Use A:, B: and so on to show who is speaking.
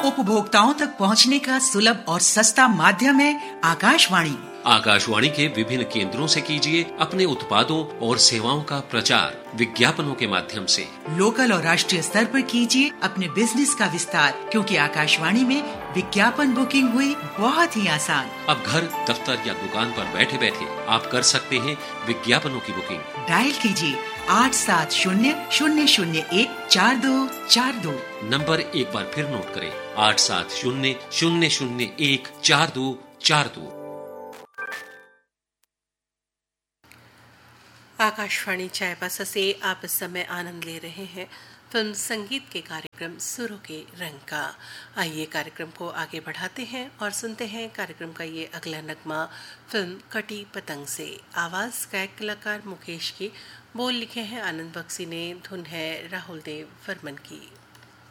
A: उपभोक्ताओं तक पहुंचने का सुलभ और सस्ता माध्यम है आकाशवाणी।
B: आकाशवाणी के विभिन्न केंद्रों से कीजिए अपने उत्पादों और सेवाओं का प्रचार विज्ञापनों के माध्यम से।
A: लोकल और राष्ट्रीय स्तर पर कीजिए अपने बिजनेस का विस्तार, क्योंकि आकाशवाणी में विज्ञापन बुकिंग हुई बहुत ही आसान।
B: अब घर, दफ्तर या दुकान पर बैठे बैठे आप कर सकते हैं विज्ञापनों की बुकिंग।
A: डायल कीजिए 8700014242।
B: नंबर एक बार फिर नोट करें, 8700014242।
C: आकाशवाणी चायबासा से आप इस समय आनंद ले रहे हैं फिल्म संगीत के कार्यक्रम सुरों के रंग का। आइए कार्यक्रम को आगे बढ़ाते हैं और सुनते हैं कार्यक्रम का ये अगला नगमा फिल्म कटी पतंग से। आवाज गायक कलाकार मुकेश की, बोल लिखे हैं आनंद बख्शी ने, धुन है राहुल देव वर्मन की।